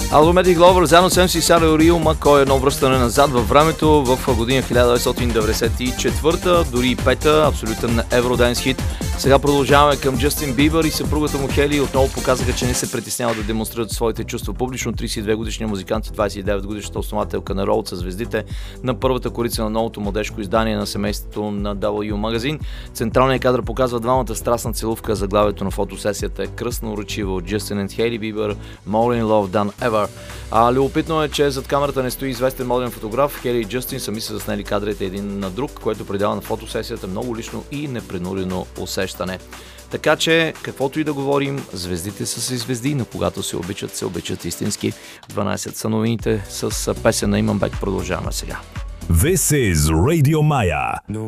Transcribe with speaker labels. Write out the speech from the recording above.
Speaker 1: Albumetic Lover, заедно с MC Сарио Рио Макой, едно връщане назад във времето в година 1994, дори и пета, абсолютен евроденс хит. Сега продължаваме към Джастин Бибър и съпругата му Хели. Отново показаха, че не се притесняват да демонстрират своите чувства публично. 32 годишни музикант и 29 годишната основателка на Ролд са звездите на първата корица на новото младежко издание на семейството на W Magazine. Централният кадър показва двамата страстна целувка. Заглавието на фотосесията е кръстноречиво: Justin and Hailey Bieber, More in Love Than Ever. Любопитно е, че зад камерата не стои известен моден фотограф. Хели и Джастин сами са заснели кадрите един на друг, което придава на фотосесията много лично и непринудено усещане. Така че, каквото и да говорим, звездите са си звезди, но когато се обичат истински. 12 са новините с песен на Иман Бек. Продължаваме сега.
Speaker 2: This is Radio Maya.